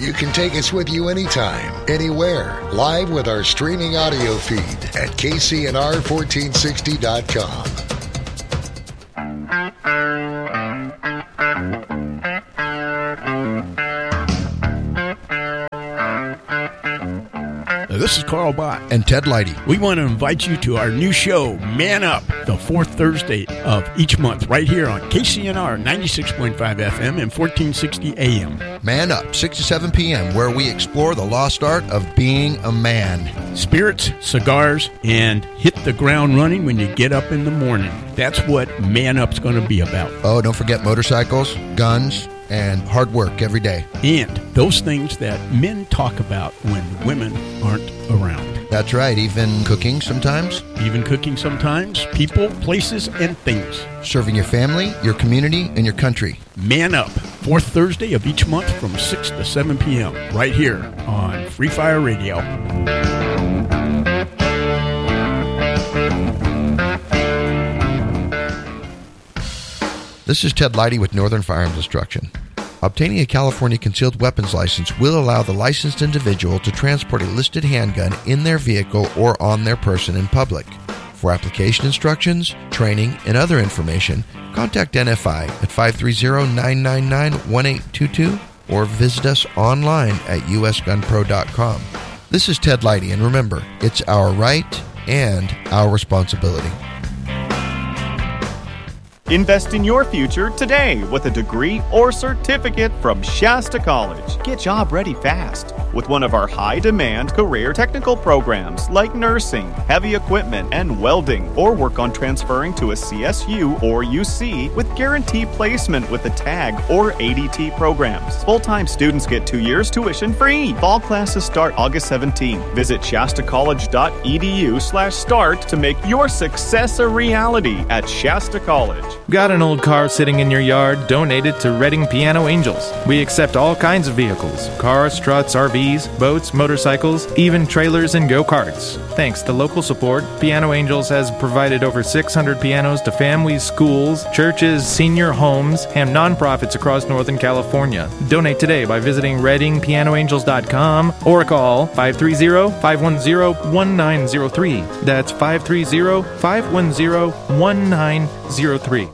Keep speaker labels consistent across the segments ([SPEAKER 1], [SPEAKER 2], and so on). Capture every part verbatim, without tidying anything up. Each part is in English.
[SPEAKER 1] You can take us with you anytime, anywhere, live with our streaming audio feed at K C N R fourteen sixty dot com.
[SPEAKER 2] This is Carl Bott
[SPEAKER 3] and Ted Leidy.
[SPEAKER 2] We want to invite you to our new show, Man Up, the fourth Thursday of each month, right here on K C N R ninety-six point five F M and fourteen sixty A M.
[SPEAKER 3] Man Up, six to seven p.m., where we explore the lost art of being a man.
[SPEAKER 2] Spirits, cigars, and hit the ground running when you get up in the morning. That's what Man Up's going to be about.
[SPEAKER 3] Oh, don't forget motorcycles, guns, and hard work every day.
[SPEAKER 2] And those things that men talk about when women aren't around.
[SPEAKER 3] That's right, even cooking sometimes.
[SPEAKER 2] Even cooking sometimes. People, places, and things.
[SPEAKER 3] Serving your family, your community, and your country.
[SPEAKER 2] Man Up, fourth Thursday of each month from six to seven p.m. right here on Free Fire Radio.
[SPEAKER 3] This is Ted Leidy with Northern Firearms Instruction. Obtaining a California concealed weapons license will allow the licensed individual to transport a listed handgun in their vehicle or on their person in public. For application instructions, training, and other information, contact N F I at five three zero, nine nine nine, one eight two two or visit us online at u s gun pro dot com. This is Ted Leidy, and remember, it's our right and our responsibility.
[SPEAKER 4] Invest in your future today with a degree or certificate from Shasta College. Get job ready fast with one of our high-demand career technical programs like nursing, heavy equipment, and welding, or work on transferring to a C S U or U C with guaranteed placement with the TAG or A D T programs. Full-time students get two years tuition free. Fall classes start August seventeenth. Visit shasta college dot e d u slash start to make your success a reality at Shasta College.
[SPEAKER 5] Got an old car sitting in your yard? Donate it to Redding Piano Angels. We accept all kinds of vehicles: cars, trucks, R Vs, boats, motorcycles, even trailers and go-karts. Thanks to local support, Piano Angels has provided over six hundred pianos to families, schools, churches, senior homes, and nonprofits across Northern California. Donate today by visiting redding piano angels dot com or call five three zero, five one zero, one nine zero three. That's five three zero, five one zero, one nine zero three.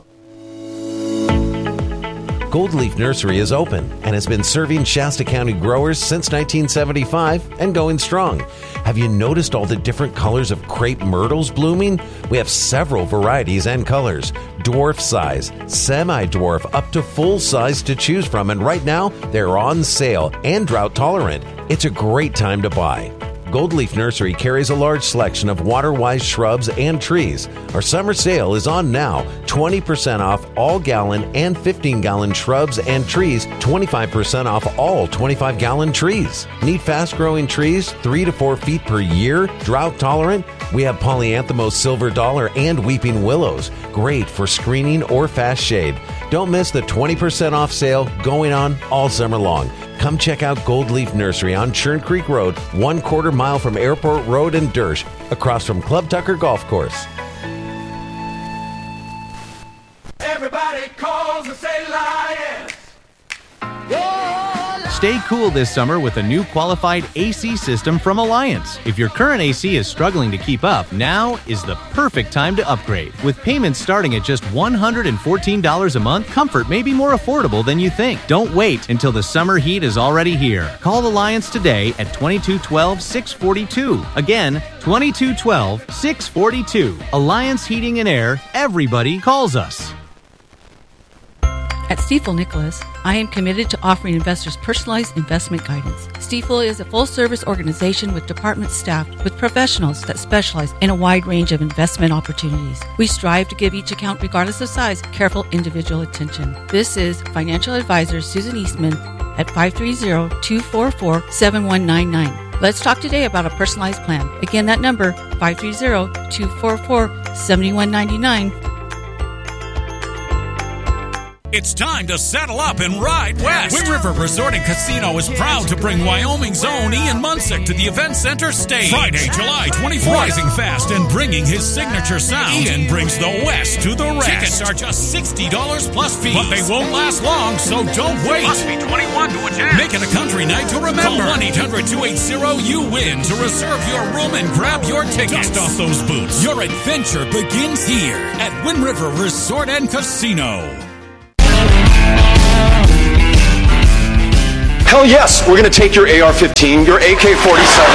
[SPEAKER 6] Gold Leaf Nursery is open and has been serving Shasta County growers since nineteen seventy-five and going strong. Have you noticed all the different colors of crepe myrtles blooming? We have several varieties and colors, dwarf size, semi-dwarf, up to full size to choose from, and right now they're on sale and drought tolerant. It's a great time to buy. Gold Leaf Nursery carries a large selection of water-wise shrubs and trees. Our summer sale is on now. twenty percent off all gallon and fifteen gallon shrubs and trees. twenty-five percent off all twenty-five gallon trees. Need fast-growing trees, three to four feet per year, drought tolerant? We have Polyanthemos silver dollar and weeping willows. Great for screening or fast shade. Don't miss the twenty percent off sale going on all summer long. Come check out Gold Leaf Nursery on Churn Creek Road, one quarter mile from Airport Road and Dersh, across from Club Tucker Golf Course.
[SPEAKER 7] Everybody calls and say Lions.
[SPEAKER 8] Stay cool this summer with a new qualified A C system from Alliance. If your current A C is struggling to keep up, now is the perfect time to upgrade. With payments starting at just one hundred fourteen dollars a month, comfort may be more affordable than you think. Don't wait until the summer heat is already here. Call Alliance today at twenty-two twelve, six forty-two. Again, twenty-two twelve, six forty-two. Alliance Heating and Air. Everybody calls us.
[SPEAKER 9] At Stifel Nicholas, I am committed to offering investors personalized investment guidance. Stifel is a full-service organization with departments staffed with professionals that specialize in a wide range of investment opportunities. We strive to give each account, regardless of size, careful individual attention. This is financial advisor Susan Eastman at five three zero, two four four, seven one nine nine. Let's talk today about a personalized plan. Again, that number, five three zero, two four four, seven one nine nine.
[SPEAKER 10] It's time to saddle up and ride west. Wind River Resort and Casino is proud to bring Wyoming's own Ian Munsick to the Event Center stage. Friday, July twenty-fourth. Rising fast and bringing his signature sound, Ian brings the West to the rest. Tickets are just sixty dollars plus fees. But they won't last long, so don't wait. Must be twenty-one to attend. Make it a country night to remember. Call one eight hundred two eight zero U W I N to reserve your room and grab your tickets. Dust off those boots. Your adventure begins here at Wind River Resort and Casino.
[SPEAKER 11] Hell yes, we're going to take your A R fifteen, your A K forty-seven.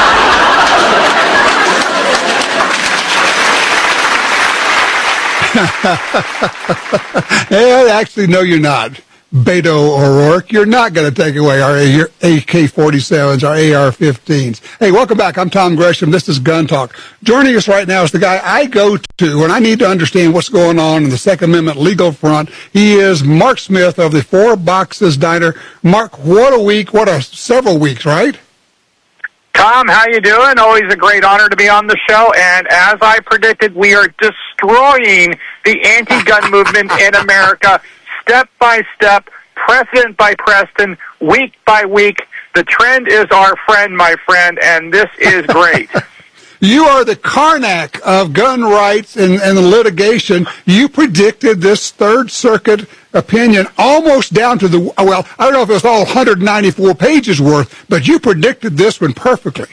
[SPEAKER 12] Yeah, actually, no, you're not. Beto O'Rourke, you're not going to take away our A K forty-sevens, our A R fifteens. Hey, welcome back. I'm Tom Gresham. This is Gun Talk. Joining us right now is the guy I go to when I need to understand what's going on in the Second Amendment legal front. He is Mark Smith of the Four Boxes Diner. Mark, what a week. What a several weeks, right?
[SPEAKER 13] Tom, how you doing? Always a great honor to be on the show. And as I predicted, we are destroying the anti-gun movement in America. Step by step, precedent by precedent, week by week. The trend is our friend, my friend, and this is great.
[SPEAKER 12] You are the Karnak of gun rights and, and litigation. You predicted this Third Circuit opinion almost down to the, well, I don't know if it was all one hundred ninety-four pages worth, but you predicted this one perfectly.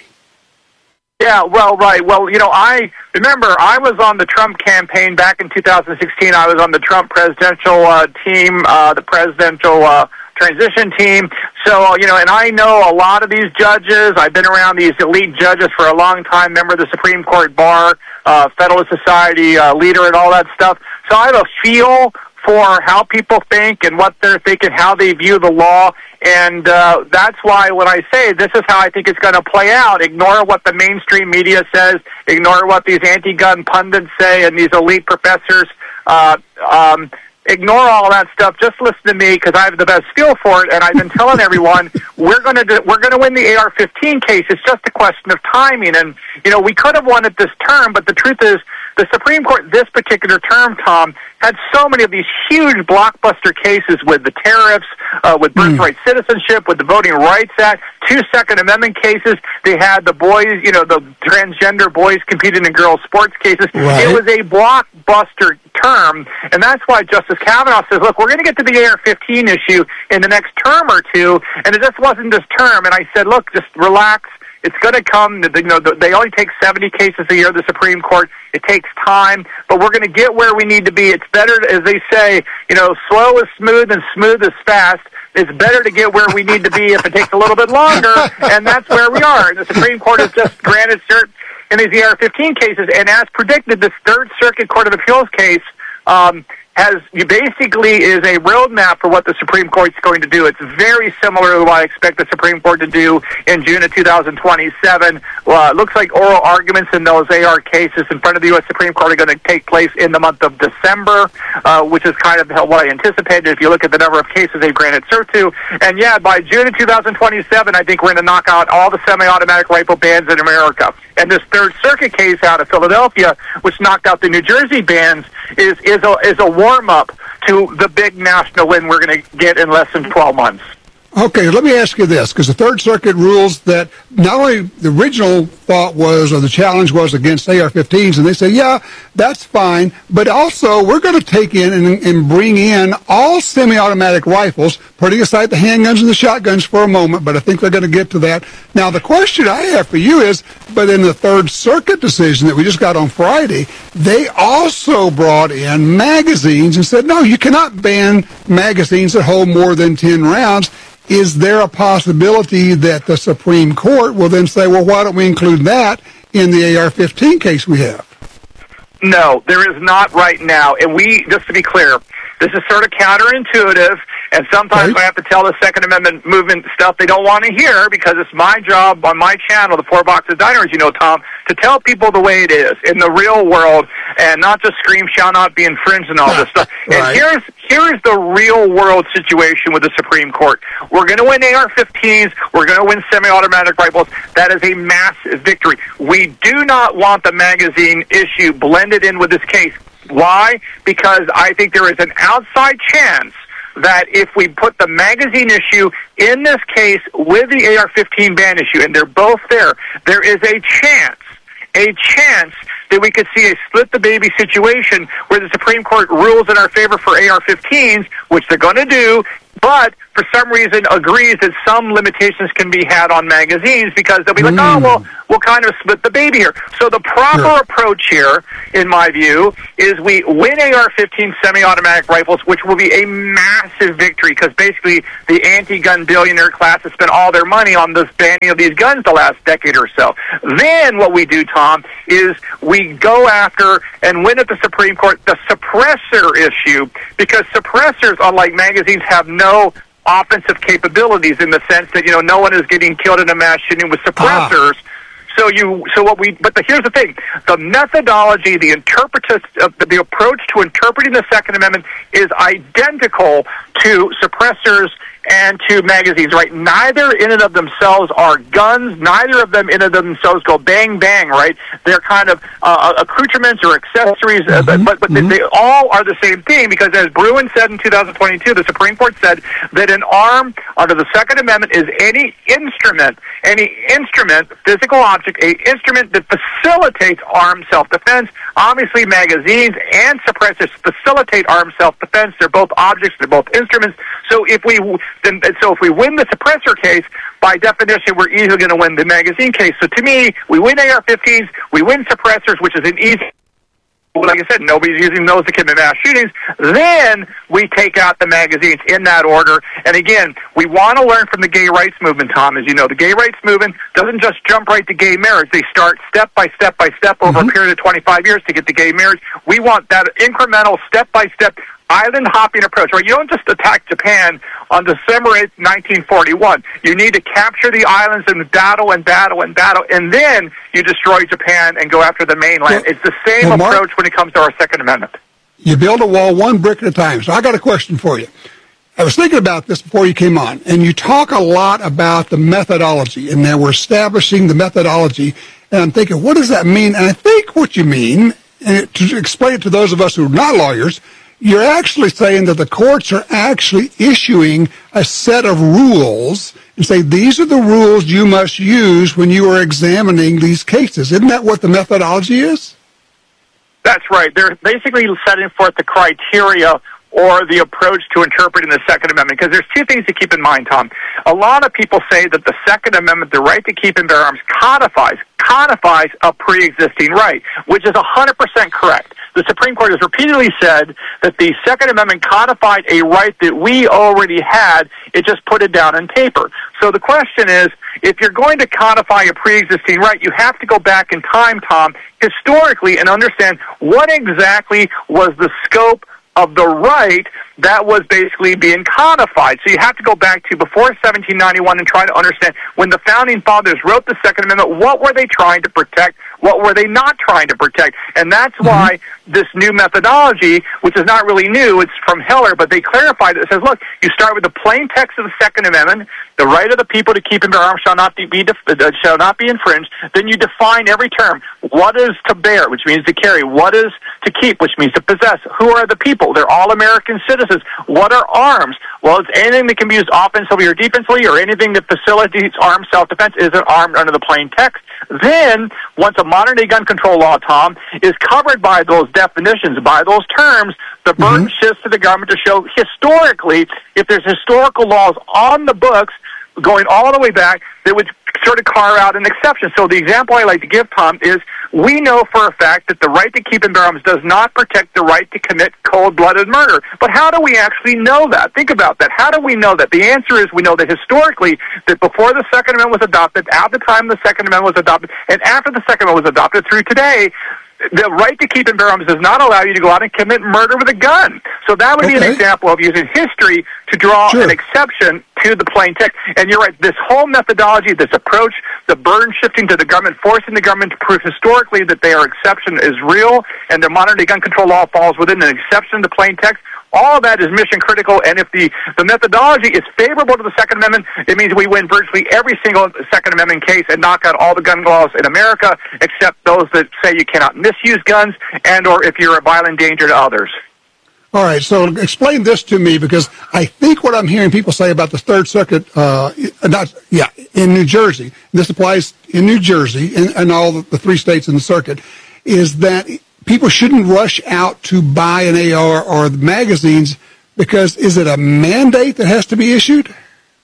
[SPEAKER 13] Yeah, well, right. Well, you know, I remember I was on the Trump campaign back in two thousand sixteen. I was on the Trump presidential uh, team, uh, the presidential uh, transition team. So, you know, and I know a lot of these judges. I've been around these elite judges for a long time, member of the Supreme Court bar, uh, Federalist Society uh, leader and all that stuff. So I have a feel for how people think and what they're thinking, how they view the law. And uh, that's why when I say this is how I think it's going to play out, ignore what the mainstream media says, ignore what these anti-gun pundits say and these elite professors, uh, um, ignore all that stuff. Just listen to me because I have the best feel for it. And I've been telling everyone we're going to do, we're going to win the A R fifteen case. It's just a question of timing. And you know, we could have won it this term, but the truth is, the Supreme Court this particular term, Tom, had so many of these huge blockbuster cases with the tariffs, uh, with birthright mm. citizenship, with the Voting Rights Act, two Second Amendment cases. They had the boys, you know, the transgender boys competing in girls' sports cases. Right. It was a blockbuster term, and that's why Justice Kavanaugh says, look, we're going to get to the A R fifteen issue in the next term or two, and it just wasn't this term. And I said, look, just relax. It's going to come. You know, they only take seventy cases a year, the Supreme Court. It takes time, but we're going to get where we need to be. It's better, as they say, you know, slow is smooth and smooth is fast. It's better to get where we need to be if it takes a little bit longer, and that's where we are. And the Supreme Court has just granted cert in these A R fifteen cases, and as predicted, this Third Circuit Court of Appeals case um, has basically is a roadmap for what the Supreme Court's going to do. It's very similar to what I expect the Supreme Court to do in June of two thousand twenty-seven. Well, it looks like oral arguments in those A R cases in front of the U S Supreme Court are going to take place in the month of December, uh, which is kind of what I anticipated if you look at the number of cases they've granted cert to. And yeah, by June of two thousand twenty-seven, I think we're going to knock out all the semi-automatic rifle bans in America. And this Third Circuit case out of Philadelphia, which knocked out the New Jersey bans, is is a is a warm-up to the big national win we're going to get in less than twelve months.
[SPEAKER 12] Okay, let me ask you this, because the Third Circuit rules that not only the original thought was, or the challenge was against A R fifteens, and they say, yeah, that's fine, but also we're going to take in and, and bring in all semi-automatic rifles, putting aside the handguns and the shotguns for a moment, but I think they're going to get to that. Now, the question I have for you is, but in the Third Circuit decision that we just got on Friday, they also brought in magazines and said, no, you cannot ban magazines that hold more than ten rounds. Is there a possibility that the Supreme Court will then say, well, why don't we include that in the A R fifteen case we have?
[SPEAKER 13] No, there is not right now. And we, just to be clear, this is sort of counterintuitive, and sometimes right. I have to tell the Second Amendment movement stuff they don't want to hear because it's my job on my channel, the Four Boxes Diner, as you know, Tom, to tell people the way it is in the real world and not just scream, shall not be infringed and all this stuff. Right. And here's here's the real world situation with the Supreme Court. We're going to win A R fifteens. We're going to win semi-automatic rifles. That is a massive victory. We do not want the magazine issue blended in with this case. Why? Because I think there is an outside chance that if we put the magazine issue in this case with the A R fifteen ban issue, and they're both there, there is a chance, a chance that we could see a split-the-baby situation where the Supreme Court rules in our favor for A R fifteens, which they're going to do, but for some reason agrees that some limitations can be had on magazines because they'll be like, mm. oh, well, we'll kind of split the baby here. So the proper sure. approach here, in my view, is we win A R fifteen semi-automatic rifles, which will be a massive victory because basically the anti-gun billionaire class has spent all their money on this banning of these guns the last decade or so. Then what we do, Tom, is we go after and win at the Supreme Court the suppressor issue because suppressors, unlike magazines, have no offensive capabilities in the sense that, you know, no one is getting killed in a mass shooting with suppressors. Ah. So you, so what we, but the, here's the thing: the methodology, the interpretive, uh, the, the approach to interpreting the Second Amendment is identical to suppressors and to magazines, right? Neither in and of themselves are guns. Neither of them in and of themselves go bang, bang, right? They're kind of uh, accoutrements or accessories, mm-hmm. uh, but, but mm-hmm. they, they all are the same thing because as Bruen said in two thousand twenty-two, the Supreme Court said that an arm under the Second Amendment is any instrument, any instrument, physical object, a instrument that facilitates armed self-defense. Obviously, magazines and suppressors facilitate armed self-defense. They're both objects. They're both instruments. So if we then, so if we win the suppressor case, by definition, we're easily going to win the magazine case. So to me, we win A R fifteens, we win suppressors, which is an easy. Like I said, nobody's using those to commit mass shootings. Then we take out the magazines in that order. And again, we want to learn from the gay rights movement, Tom. As you know, the gay rights movement doesn't just jump right to gay marriage. They start step by step by step over mm-hmm. a period of twenty-five years to get to gay marriage. We want that incremental, step by step, island hopping approach, right? You don't just attack Japan on December eighth, nineteen forty-one. You need to capture the islands and battle and battle and battle, and then you destroy Japan and go after the mainland. Well, it's the same well, Mark, approach when it comes to our Second Amendment.
[SPEAKER 12] You build a wall one brick at a time. So I got a question for you. I was thinking about this before you came on, and you talk a lot about the methodology, and that we're establishing the methodology, and I'm thinking, what does that mean? And I think what you mean, and to explain it to those of us who are not lawyers, you're actually saying that the courts are actually issuing a set of rules and say, these are the rules you must use when you are examining these cases. Isn't that what the methodology is?
[SPEAKER 13] That's right. They're basically setting forth the criteria or the approach to interpreting the Second Amendment, because there's two things to keep in mind, Tom. A lot of people say that the Second Amendment, the right to keep and bear arms, codifies, codifies a pre-existing right, which is one hundred percent correct. The Supreme Court has repeatedly said that the Second Amendment codified a right that we already had. It just put it down on paper. So the question is, if you're going to codify a pre-existing right, you have to go back in time, Tom, historically, and understand what exactly was the scope of the right that was basically being codified. So you have to go back to before seventeen ninety-one and try to understand when the Founding Fathers wrote the Second Amendment, what were they trying to protect? What were they not trying to protect? And that's mm-hmm. why this new methodology, which is not really new, it's from Heller, but they clarified it. It says, look, you start with the plain text of the Second Amendment, the right of the people to keep and bear arms shall not be, be def- uh, shall not be infringed. Then you define every term. What is to bear, which means to carry? What is to keep, which means to possess? Who are the people? They're all American citizens. What are arms? Well, it's anything that can be used offensively or defensively, or anything that facilitates armed self-defense is an armed under the plain text. Then, once a modern-day gun control law, Tom, is covered by those definitions, by those terms, the burden mm-hmm. shifts to the government to show historically, if there's historical laws on the books going all the way back that would sort of carve out an exception. So the example I like to give, Tom, is we know for a fact that the right to keep and bear arms does not protect the right to commit cold-blooded murder. But how do we actually know that? Think about that. How do we know that? The answer is we know that historically, that before the Second Amendment was adopted, at the time the Second Amendment was adopted, and after the Second Amendment was adopted through today, the right to keep and bear arms does not allow you to go out and commit murder with a gun. So that would okay. be an example of using history to draw sure. an exception to the plain text. And you're right, this whole methodology, this approach, the burden shifting to the government, forcing the government to prove historically that their exception is real and their modern-day gun control law falls within an exception to plain text, All of that is mission critical, and if the, the methodology is favorable to the Second Amendment, it means we win virtually every single Second Amendment case and knock out all the gun laws in America, except those that say you cannot misuse guns and or if you're a violent danger to others.
[SPEAKER 12] All right, so explain this to me, because I think what I'm hearing people say about the Third Circuit, uh, not yeah, in New Jersey, this applies in New Jersey and, and all the three states in the circuit, is that people shouldn't rush out to buy an A R or the magazines because is it a mandate that has to be issued?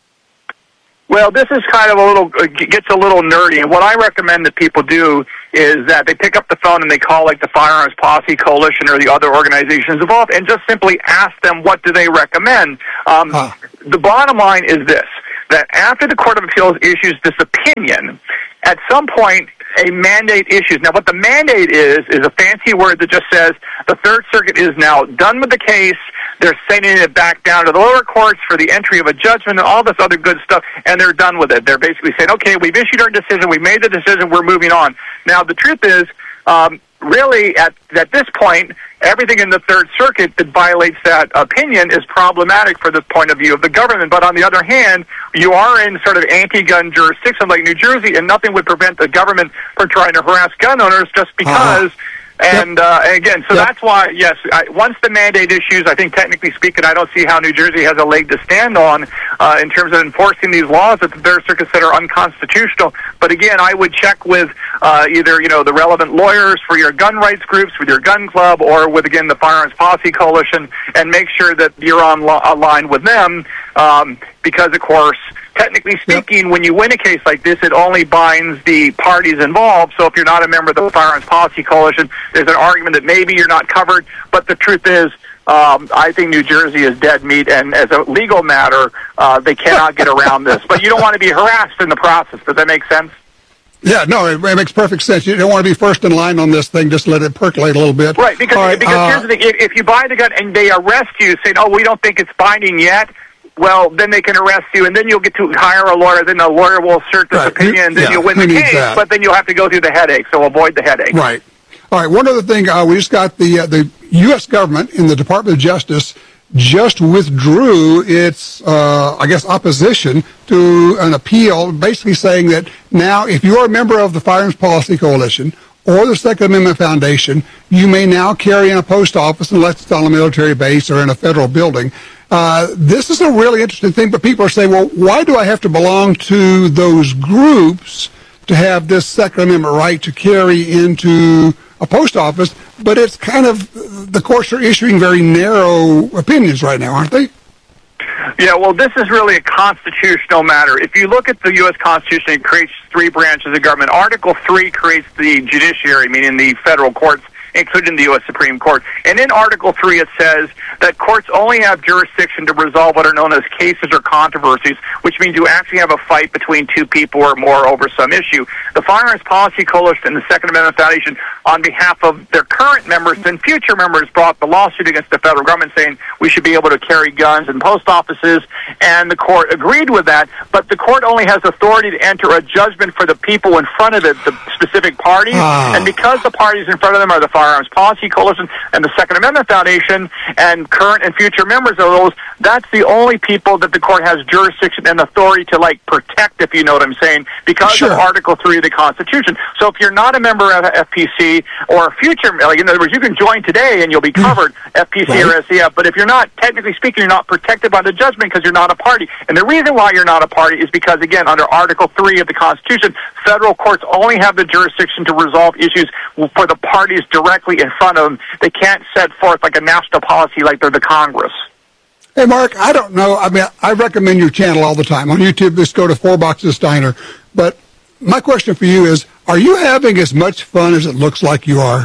[SPEAKER 13] Well, this is kind of a little, uh, gets a little nerdy, and what I recommend that people do is that they pick up the phone and they call like the Firearms Policy Coalition or the other organizations involved and just simply ask them what do they recommend. Um, huh. The bottom line is this, that after the Court of Appeals issues this opinion, at some point a mandate issues. Now, what the mandate is, is a fancy word that just says the Third Circuit is now done with the case. They're sending it back down to the lower courts for the entry of a judgment and all this other good stuff, and they're done with it. They're basically saying, okay, we've issued our decision, we made the decision, we're moving on. Now, the truth is, um, really, at, at this point, everything in the Third Circuit that violates that opinion is problematic for the point of view of the government. But on the other hand, you are in sort of anti-gun jurisdiction like New Jersey, and nothing would prevent the government from trying to harass gun owners just because... Uh-huh. And uh, again, so yep. that's why, yes, I, once the mandate issues, I think technically speaking, I don't see how New Jersey has a leg to stand on uh, in terms of enforcing these laws that the Third Circuit said are unconstitutional. But again, I would check with uh, either, you know, the relevant lawyers for your gun rights groups, with your gun club, or with, again, the Firearms Policy Coalition, and make sure that you're on lo- aligned with them um, because, of course, technically speaking, yep. when you win a case like this, it only binds the parties involved. So if you're not a member of the Firearms Policy Coalition, there's an argument that maybe you're not covered. But the truth is, um, I think New Jersey is dead meat, and as a legal matter, uh, they cannot get around this. But you don't want to be harassed in the process. Does that make sense?
[SPEAKER 12] Yeah, no, it, it makes perfect sense. You don't want to be first in line on this thing. Just let it percolate a little bit.
[SPEAKER 13] Right, because, right, because uh, here's the thing. If, if you buy the gun and they arrest you saying, oh, we don't think it's binding yet, well, then they can arrest you, and then you'll get to hire a lawyer. Then the lawyer will assert this
[SPEAKER 12] right.
[SPEAKER 13] opinion, and then
[SPEAKER 12] yeah,
[SPEAKER 13] you'll win the case.
[SPEAKER 12] That?
[SPEAKER 13] But then you'll have to go through the headache, so avoid the headache.
[SPEAKER 12] Right. All right, one other thing. Uh, we just got the, uh, the U S government in the Department of Justice just withdrew its, uh, I guess, opposition to an appeal, basically saying that now if you're a member of the Firearms Policy Coalition or the Second Amendment Foundation, you may now carry in a post office unless it's on a military base or in a federal building. Uh, this is a really interesting thing, but people are saying, well, why do I have to belong to those groups to have this Second Amendment right to carry into a post office? But it's kind of, the courts are issuing very narrow opinions right now, aren't they?
[SPEAKER 13] Yeah, well, this is really a constitutional matter. If you look at the U S Constitution, it creates three branches of government. Article three creates the judiciary, meaning the federal courts, including the U S Supreme Court. And in Article three, it says that courts only have jurisdiction to resolve what are known as cases or controversies, which means you actually have a fight between two people or more over some issue. The Firearms Policy Coalition and the Second Amendment Foundation, on behalf of their current members and future members, brought the lawsuit against the federal government saying we should be able to carry guns in post offices, and the court agreed with that. But the court only has authority to enter a judgment for the people in front of it, the specific parties, oh. and because the parties in front of them are the Firearms Policy Coalition and the Second Amendment Foundation, and current and future members of those, that's the only people that the court has jurisdiction and authority to, like, protect, if you know what I'm saying, because sure. of Article three of the Constitution. So if you're not a member of F P C or a future, like, in other words, you can join today and you'll be covered, F P C right. or S C F, but if you're not, technically speaking, you're not protected by the judgment because you're not a party. And the reason why you're not a party is because, again, under Article three of the Constitution, federal courts only have the jurisdiction to resolve issues for the parties directly in front of them. They can't set forth like a national policy like they're the Congress.
[SPEAKER 12] Hey, Mark, I don't know. I mean, I recommend your channel all the time. On YouTube, just go to Four Boxes Steiner. But my question for you is, are you having as much fun as it looks like you are?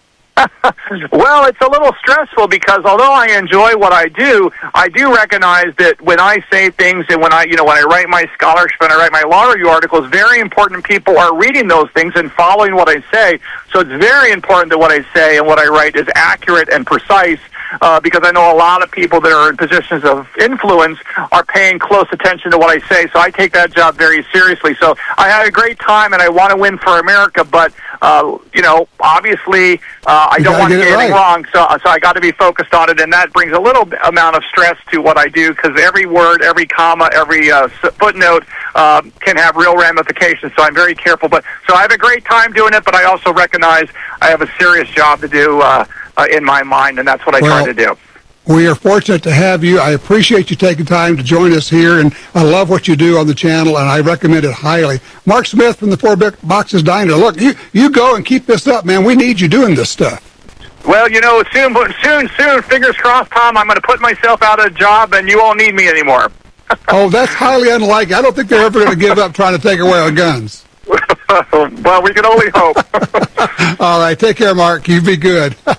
[SPEAKER 13] Well, it's a little stressful because although I enjoy what I do, I do recognize that when I say things and when I, you know, when I write my scholarship and I write my law review articles, very important people are reading those things and following what I say. So it's very important that what I say and what I write is accurate and precise. Uh, because I know a lot of people that are in positions of influence are paying close attention to what I say, so I take that job very seriously. So I had a great time, and I want to win for America, but uh, you know, obviously uh, I
[SPEAKER 12] You
[SPEAKER 13] don't
[SPEAKER 12] gotta
[SPEAKER 13] want to
[SPEAKER 12] get
[SPEAKER 13] get
[SPEAKER 12] it
[SPEAKER 13] anything
[SPEAKER 12] right.
[SPEAKER 13] wrong, so so I got to be focused on it, and that brings a little bit- amount of stress to what I do because every word, every comma, every uh, s- footnote uh, can have real ramifications. So I'm very careful. But so I have a great time doing it, but I also recognize I have a serious job to do uh, uh, in my mind, and that's what I
[SPEAKER 12] Well,
[SPEAKER 13] try to do.
[SPEAKER 12] We are fortunate to have you. I appreciate you taking time to join us here, and I love what you do on the channel, and I recommend it highly. Mark Smith from the Four Boxes Diner. Look, you, you go and keep this up, man. We need you doing this stuff.
[SPEAKER 13] Well, you know, soon, soon, soon, fingers crossed, Tom, I'm going to put myself out of a job, and you won't need me anymore.
[SPEAKER 12] Oh, that's highly unlikely. I don't think they're ever going to give up trying to take away our guns.
[SPEAKER 13] Well, we can only hope.
[SPEAKER 12] All right, take care, Mark. You be good. uh,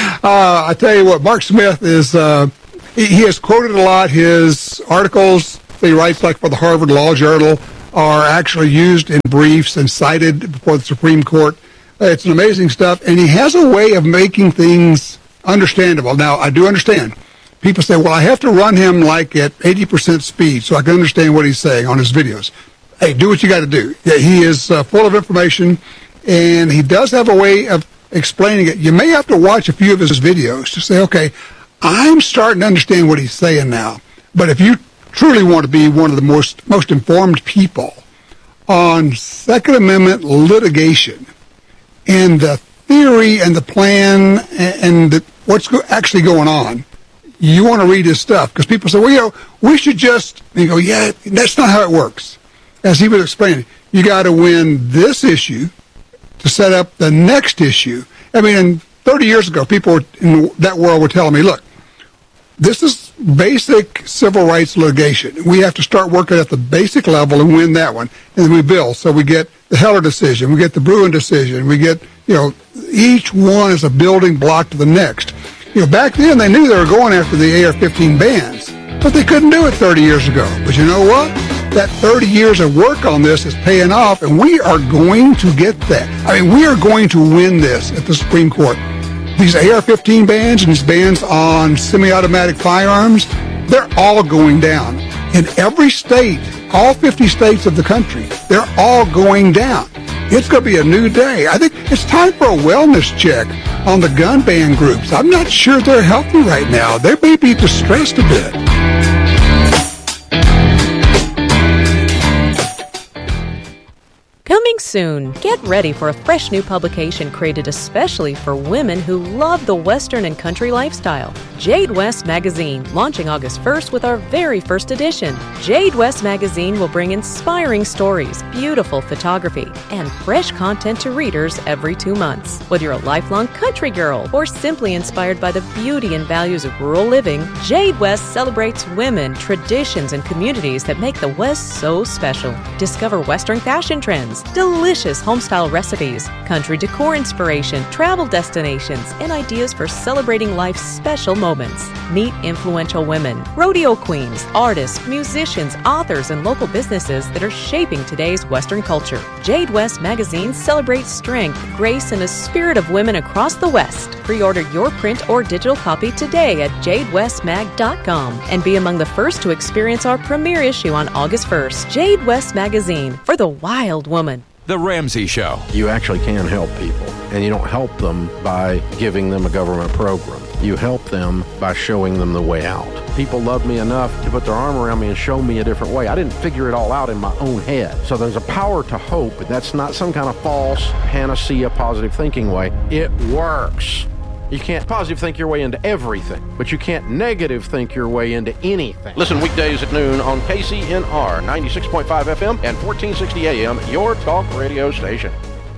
[SPEAKER 12] I tell you what, Mark Smith is, uh, he, he has quoted a lot. His articles that he writes, like for the Harvard Law Journal, are actually used in briefs and cited before the Supreme Court. Uh, it's an amazing stuff, and he has a way of making things understandable. Now, I do understand. People say, well, I have to run him like at eighty percent speed so I can understand what he's saying on his videos. Hey, do what you got to do. Yeah, he is uh, full of information, and he does have a way of explaining it. You may have to watch a few of his videos to say, okay, I'm starting to understand what he's saying now. But if you truly want to be one of the most most informed people on Second Amendment litigation and the theory and the plan and, and the, what's go- actually going on, you want to read his stuff. Because people say, well, you know, we should just, and you go, yeah, that's not how it works. As he was explaining, you got to win this issue to set up the next issue. I mean, thirty years ago, people in that world were telling me, look, this is basic civil rights litigation. We have to start working at the basic level and win that one. And then we build. So we get the Heller decision, we get the Bruin decision, we get, you know, each one is a building block to the next. You know, back then they knew they were going after the A R fifteen bans, but they couldn't do it thirty years ago. But you know what? That thirty years of work on this is paying off, and we are going to get that. I mean, we are going to win this at the Supreme Court. These A R fifteen bans and these bans on semi-automatic firearms, they're all going down. In every state, all fifty states of the country, they're all going down. It's going to be a new day. I think it's time for a wellness check on the gun ban groups. I'm not sure they're healthy right now. They may be distressed a bit.
[SPEAKER 14] Coming soon, get ready for a fresh new publication created especially for women who love the Western and country lifestyle. Jade West Magazine, launching August first with our very first edition. Jade West Magazine will bring inspiring stories, beautiful photography, and fresh content to readers every two months. Whether you're a lifelong country girl or simply inspired by the beauty and values of rural living, Jade West celebrates women, traditions, and communities that make the West so special. Discover Western fashion trends, delicious homestyle recipes, country decor inspiration, travel destinations, and ideas for celebrating life's special moments. Meet influential women, rodeo queens, artists, musicians, authors, and local businesses that are shaping today's Western culture. Jade West Magazine celebrates strength, grace, and the spirit of women across the West. Pre-order your print or digital copy today at jade west mag dot com and be among the first to experience our premiere issue on August first. Jade West Magazine, for the wild woman.
[SPEAKER 15] The Ramsey Show.
[SPEAKER 16] You actually can help people, and you don't help them by giving them a government program. You help them by showing them the way out. People love me enough to put their arm around me and show me a different way. I didn't figure it all out in my own head. So there's a power to hope, and that's not some kind of false panacea positive thinking way. It works. You can't positive think your way into everything, but you can't negative think your way into anything. Listen weekdays at noon on K C N R ninety-six point five F M and fourteen sixty A M, your talk radio station.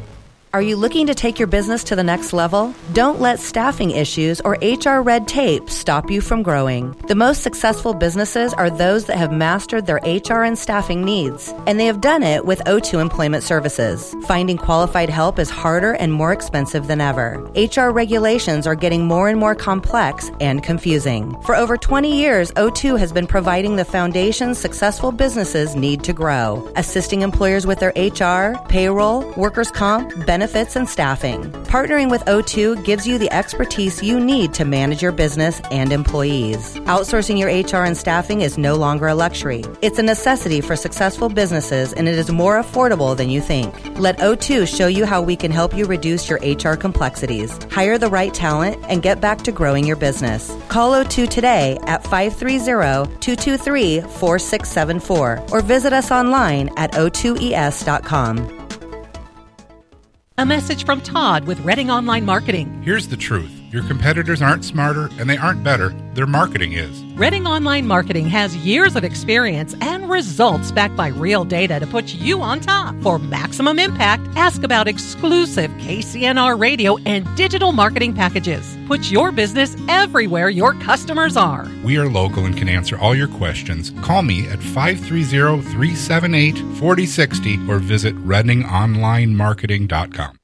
[SPEAKER 17] Are you looking to take your business to the next level? Don't let staffing issues or H R red tape stop you from growing. The most successful businesses are those that have mastered their H R and staffing needs, and they have done it with O two Employment Services. Finding qualified help is harder and more expensive than ever. H R regulations are getting more and more complex and confusing. For over twenty years, O two has been providing the foundation successful businesses need to grow, assisting employers with their H R, payroll, workers' comp, benefits, benefits, and staffing. Partnering with O two gives you the expertise you need to manage your business and employees. Outsourcing your H R and staffing is no longer a luxury. It's a necessity for successful businesses, and it is more affordable than you think. Let O two show you how we can help you reduce your H R complexities, hire the right talent, and get back to growing your business. Call O two today at five three zero, two two three, four six seven four or visit us online at o two e s dot com.
[SPEAKER 15] A message from Todd with Reading Online Marketing.
[SPEAKER 18] Here's the truth. Your competitors aren't smarter and they aren't better. Their marketing is.
[SPEAKER 15] Reading Online Marketing has years of experience and results backed by real data to put you on top. For maximum impact, ask about exclusive K C N R radio and digital marketing packages. Put your business everywhere your customers are.
[SPEAKER 18] We are local and can answer all your questions. Call me at five three zero, three seven eight, four zero six zero or visit reading online marketing dot com.